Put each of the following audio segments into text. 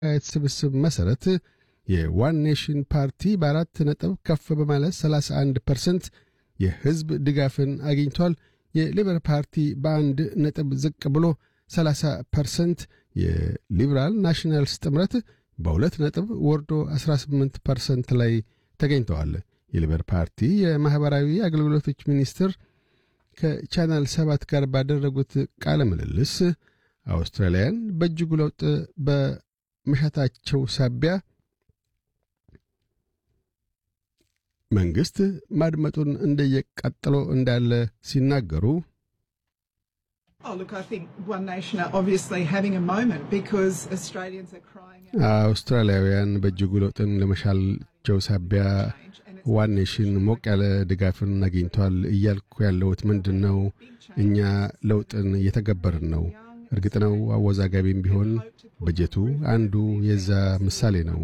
ስብስብ መሰረት የዋን ኔሽን ፓርቲ በ4 ነጥብ ከፍ በማለት 31% የህዝብ ድጋፍን አግኝቷል። የሊበራል ፓርቲ በ1 ነጥብ ዝቅ ብሎ 30%፣ የሊበራል ናሽናልስ ጥምረት በ2 ነጥብ ወርዶ 18% ላይ ተገኝተዋል። የሊበራል ፓርቲ የማህበራዊ አገልግሎቶች ሚኒስትር ከቻናል 7 ጋር ባደረጉት ቃለ ምልልስ አውስትራሊያን በእጅጉ ለውጥ በመሻታቸው ሳቢያ መንግስት ማድመጡን እንደየቀጠሎ እንዳለ ሲናገሩ look, I think One Nation are obviously having a moment because Australians are crying out. አውስትራሊያውያን በእጅጉ ለውጥን ለመሻላቸው ሳቢያ ዋን ኔሽን ሞቅ ያለ ድጋፍን አግኝቷል። እያልኩ ያለሁት ምንድነው? እኛ ለውጥን እየተገበርን ነው። እርግጥ ነው አወዛጋቢም ቢሆን በጀቱ አንዱ የዛ ምሳሌ ነው።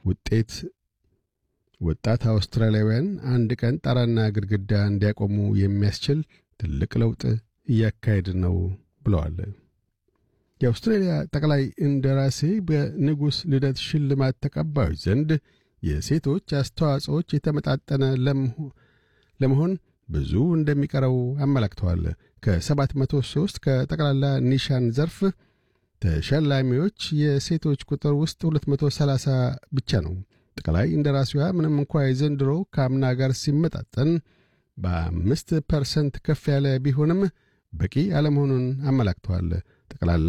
ወጣት አውስትራሊያውያን አንድ ቀን ጣራና ግድግዳ እንዲያቆሙ የሚያስችል ትልቅ ለውጥ እያካሄድ ነው ብለዋል። የአውስትራሊያ ጠቅላይ እንደራሴ በንጉስ ልደት ሽልማት ተቀባዮች ዘንድ የሴቶች አስተዋጽኦች የተመጣጠነ ለመሆን ብዙ እንደሚቀረው አመላክተዋል። ከ703 ከጠቅላላ ኒሻን ዘርፍ ተሸላሚዎች የሴቶች ቁጥር ውስጥ 230 ብቻ ነው። ጠቅላይ እንደራሴዋ ምንም እንኳን የዘንድሮ ከአምና ጋር ሲመጣጠን በ5% ከፍ ያለ ቢሆንም በቂ አለመሆኑን አመላክተዋል። ጠቅላላ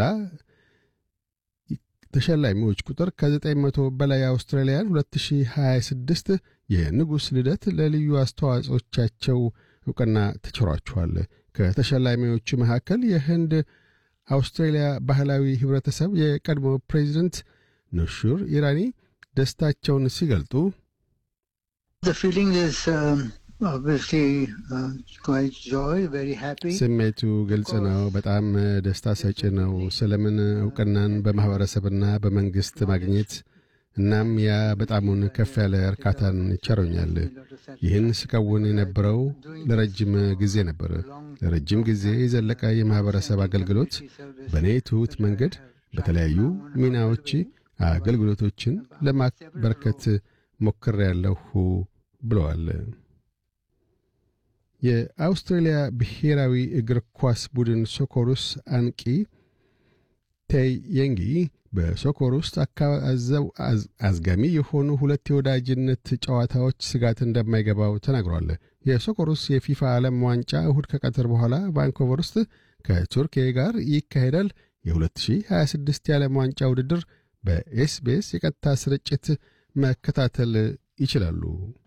ተሸላሚዎች ቁጥር ከ900 በላይ አውስትራሊያን 2026 የንጉስ ልደት ለልዩ አስተዋጽኦቻቸው ዕውቅና ተቸሯቸዋል። ከተሸላሚዎቹ መካከል የህንድ አውስትራሊያ ባህላዊ ህብረተሰብ የቀድሞ ፕሬዝዳንት ኑሹር ኢራኒ ደስታቸውን ሲገልጡ The feeling is obviously quite joy, very happy. ስሜቱ ግልጽ ነው። በጣም ደስታ ሰጪ ነው። ስለምን ዕውቅናን በማህበረሰብና በመንግስት ማግኘት እናም ያ በጣሙን ከፍ ያለ እርካታን ይቸረኛል። ይህን ስከውን የነበረው ለረጅም ጊዜ ነበር። ለረጅም ጊዜ የዘለቀ የማህበረሰብ አገልግሎት በኔ ትሁት መንገድ በተለያዩ ሚናዎች አገልግሎቶችን ለማበርከት ሞክሬያለሁ ብለዋል። የአውስትራሊያ ብሔራዊ እግር ኳስ ቡድን ሶኮሩስ አንቂ ቴየንጊ በሶኮሩስ አዝጋሚ የሆኑ 2 የወዳጅነት ጨዋታዎች ስጋት እንደማይገባው ተናግሯል። የሶኮሩስ የፊፋ ዓለም ዋንጫ እሁድ ከቀትር በኋላ ቫንኮቨር ውስጥ ከቱርኪያ ጋር ይካሄዳል። የ2026 የዓለም ዋንጫ ውድድር በኤስቢኤስ የቀጥታ ስርጭት መከታተል ይችላሉ።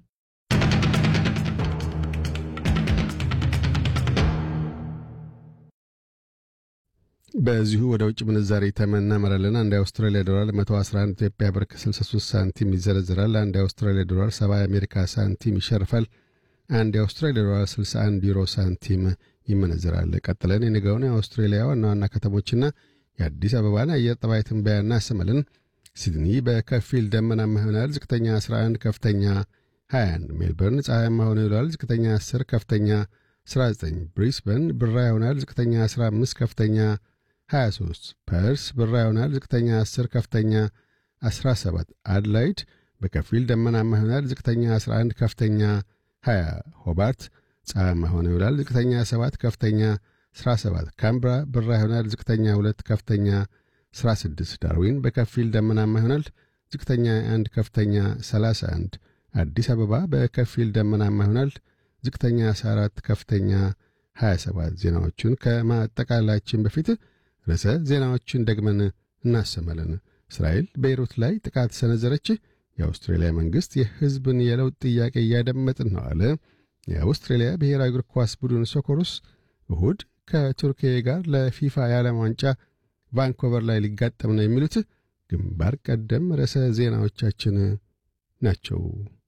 በዚሁ ወደ ውጭ ምንዛሪ ተመናመራለን። አንድ የአውስትራሊያ ዶላር 111 ኢትዮጵያ ብር ከ63 ሳንቲም ይዘረዝራል። አንድ የአውስትራሊያ ዶላር 70 የአሜሪካ ሳንቲም ይሸርፋል። አንድ የአውስትራሊያ ዶላር 61 ዩሮ ሳንቲም ይመነዘራል። ቀጥለን የነገውን የአውስትራሊያ ዋና ዋና ከተሞችና የአዲስ አበባን አየር ጠባይ ትንበያ እናሰማለን። ሲድኒ በከፊል ደመናማ ይሆናል። ዝቅተኛ 11፣ ከፍተኛ 21። ሜልበርን ፀሐያማ ሆኖ ይውላል። ዝቅተኛ 10፣ ከፍተኛ 19። ብሪስበን ብራ ይሆናል። ዝቅተኛ 15፣ ከፍተኛ 23። ፐርስ ብራ ይሆናል። ዝቅተኛ 10፣ ከፍተኛ 17። አድላይድ በከፊል ደመናማ ይሆናል። ዝቅተኛ 11፣ ከፍተኛ 20። ሆባርት ፀሐያማ ሆኖ ይውላል። ዝቅተኛ 7፣ ከፍተኛ 17። ካምብራ ብራ ይሆናል። ዝቅተኛ 2፣ ከፍተኛ 16። ዳርዊን በከፊል ደመናማ ይሆናል። ዝቅተኛ 1፣ ከፍተኛ 31። አዲስ አበባ በከፊል ደመናማ ይሆናል። ዝቅተኛ 14፣ ከፍተኛ 27። ዜናዎቹን ከማጠቃላችን በፊት ርዕሰ ዜናዎቹን ደግመን እናሰማለን። እስራኤል ቤይሩት ላይ ጥቃት ሰነዘረች። የአውስትራሊያ መንግስት የህዝብን የለውጥ ጥያቄ እያደመጥን ነው አለ። የአውስትራሊያ ብሔራዊ እግር ኳስ ቡድን ሶኮሩስ እሁድ ከቱርኪያ ጋር ለፊፋ የዓለም ዋንጫ ቫንኮቨር ላይ ሊጋጠም ነው የሚሉት ግንባር ቀደም ርዕሰ ዜናዎቻችን ናቸው።